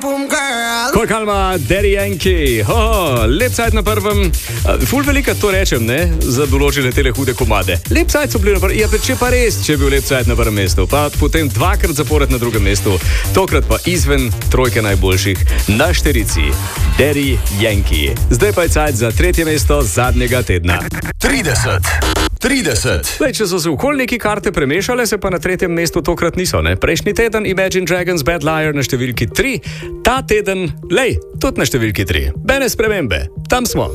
Koliko ima Daddy Yankee? Lep cajt na prvem. Ful velika to rečem, ne? Za določene tele hude komade. Lep cajt so bili na prvem. Ja, če pa res, če je bil lep cajt na prvem mestu. Pa potem dvakrat zapored na drugem mestu. Tokrat pa izven trojke najboljših. Na štirici. Daddy Yankee. Zdaj pa je cajt za tretje mesto zadnjega tedna. 30. Zdaj, če so se okoli neki karte premešale, se pa na tretjem mestu tokrat niso, ne? Prejšnji teden Imagine Dragons Bad Liar na številki 3, ta teden, tudi na številki 3. Bene spremembe, tam smo.